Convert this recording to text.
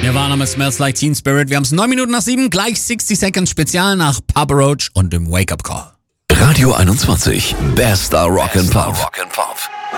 Nirvana mit Smells Like Teen Spirit. Wir haben es 9 Minuten nach 7, gleich 60 Seconds Spezial nach Papa Roach und dem Wake Up Call. Radio 21, bester Rock and Pop.